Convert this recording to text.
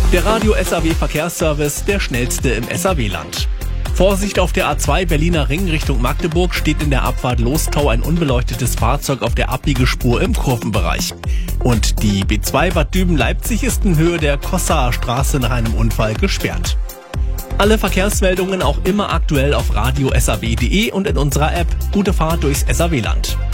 Der Radio SAW Verkehrsservice, der schnellste im SAW-Land. Vorsicht auf der A2 Berliner Ring Richtung Magdeburg, steht in der Abfahrt Lostau ein unbeleuchtetes Fahrzeug auf der Abbiegespur im Kurvenbereich. Und die B2 Bad Düben-Leipzig ist in Höhe der Kossaaer Straße nach einem Unfall gesperrt. Alle Verkehrsmeldungen auch immer aktuell auf radio-saw.de und in unserer App. Gute Fahrt durchs SAW-Land.